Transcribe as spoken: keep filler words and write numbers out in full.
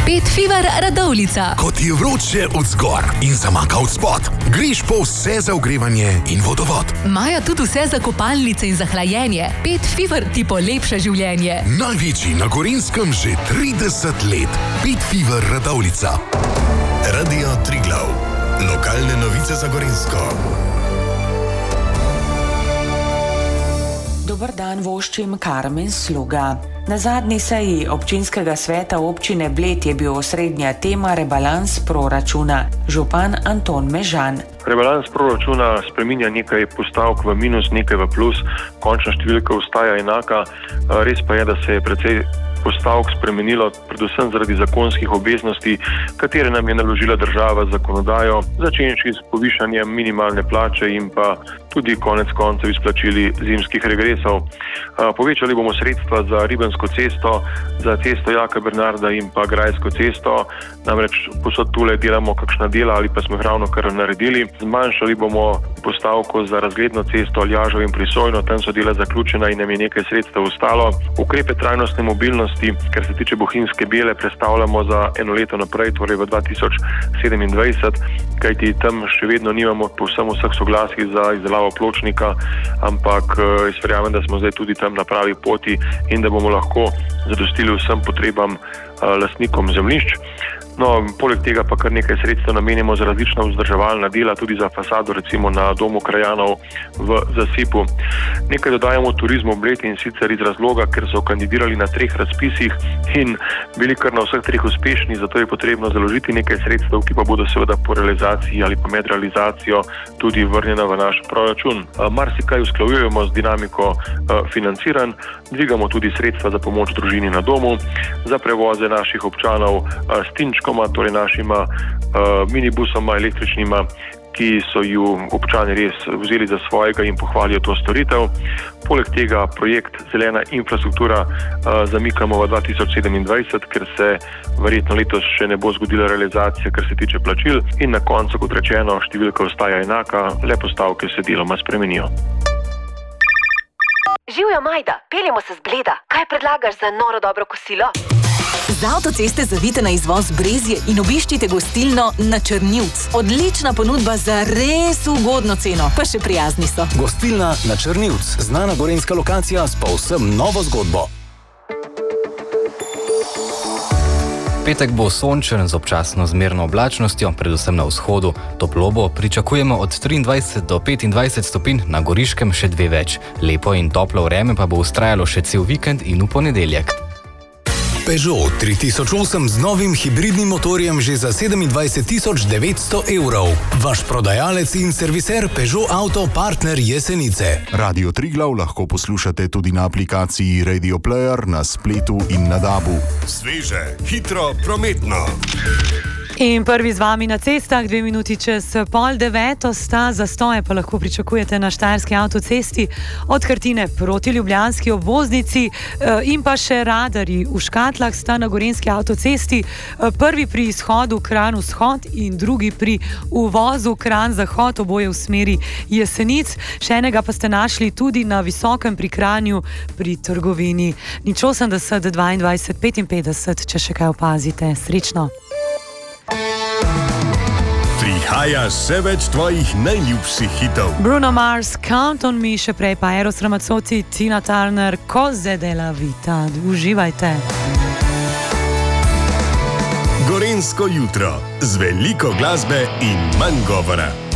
Pet Fever Radovljica. Ko ti vroče od zgor in zamaka od spod, greš po vse za ogrevanje in vodovod. Imajo tudi vse za kopalnice in za hlajenje. Pet Fever ti polepša življenje. Največji na Gorenjskem že trideset let. Pet Fever Radovljica. Radio Triglav. Lokalne novice za Gorenjsko. Dober dan, voščim Karmen Sluga. Na zadnji seji občinskega sveta občine Bled je bil osrednja tema rebalans proračuna. Župan Anton Mežan. Rebalans proračuna spreminja nekaj postavk v minus, nekaj v plus. Končna številka ostaja enaka. Res pa je, da se je precej postavk spremenilo, predvsem zaradi zakonskih obveznosti, katere nam je naložila država z zakonodajo, začenši s povišanjem minimalne plače in pa tudi konec koncev izplačili zimskih regresov. Povečali bomo sredstva za Ribensko cesto, za cesto Jaka Bernarda in pa Grajsko cesto, namreč posod tule delamo kakšna dela ali pa smo jih ravno kar naredili. Zmanjšali bomo postavko za razgledno cesto Aljažev in Prisojno, tam so dela zaključena in nam je nekaj sredstev ostalo. Ukrepe trajnostne mobilnosti, kar se tiče Bohinjske Bele, prestavljamo za eno leto naprej, torej v dva tisoč sedemindvajset, kajti tam še vedno nimamo povsem vseh soglasij za izdelavo pločnika, ampak jaz verjamem, da smo zdaj tudi tam na pravi poti in da bomo lahko zadostili vsem potrebam lastnikom zemljišč. No, poleg tega pa kar nekaj sredstev namenimo za različna vzdrževalna dela, tudi za fasado, recimo na domu krajanov v Zasipu. Nekaj dodajamo turizmu Bled in sicer iz razloga, ker so kandidirali na treh razpisih in bili kar na vseh treh uspešni, zato je potrebno založiti nekaj sredstev, ki pa bodo seveda po realizaciji ali pa med realizacijo tudi vrnjena v naš proračun. Marsikaj usklajujemo z dinamiko financiranj, dvigamo tudi sredstva za pomoč družini na domu, za prevoze naših občanov s tinčkoma, torej našima uh, minibusoma električnima, ki so ju občani res vzeli za svojega in pohvalijo to storitev. Poleg tega projekt Zelena infrastruktura uh, zamikamo v dva tisoč sedemindvajset, ker se verjetno letos še ne bo zgodila realizacija, kar se tiče plačil. In na koncu, kot rečeno, številka ostaja enaka, le postavke se deloma spremenijo. Živjo, Majda, peljemo se z Bleda. Kaj predlagaš za noro dobro kosilo? Z avtoceste zavite na izvoz Brezje in obiščite gostilno Na Črnivc. Odlična ponudba za res ugodno ceno, pa še prijazni so. Gostilna Na Črnivc, znana gorenjska lokacija s povsem novo zgodbo. Petek bo sončen z občasno zmerno oblačnostjo, predvsem na vzhodu. Toplo bo pričakujemo od triindvajset do petindvajset stopinj, na Goriškem še dve več. Lepo in toplo vreme pa bo vztrajalo še cel vikend in v ponedeljek. Peugeot tri tisoč osem z novim hibridnim motorjem že za sedemindvajset tisoč devetsto evrov. Vaš prodajalec in serviser Peugeot Auto partner Jesenice. Radio Triglav lahko poslušate tudi na aplikaciji Radio Player, na spletu in na dabu. Sveže, hitro, prometno. In prvi z vami na cestah, dve minuti čez pol deveto sta, zastoje pa lahko pričakujete na Štajerski avtocesti od Krtine proti ljubljanski obvoznici in pa še radarji v Škatlah sta na Gorenjski avtocesti, prvi pri izhodu Kranj vzhod in drugi pri uvozu Kranj zahod, oboje v smeri Jesenic. Še enega pa ste našli tudi na Visokem pri Kranju pri trgovini. Nič osemdeset dvaindvajset petinpetdeset, če še kaj opazite. Srečno! Prihaja še več tvojih najljubših hitov. Bruno Mars, Count on Me, še prej pa Eros Ramazzotti, Tina Turner, Cose della Vita. Uživajte. Gorenjsko jutro z veliko glasbe in manj govora.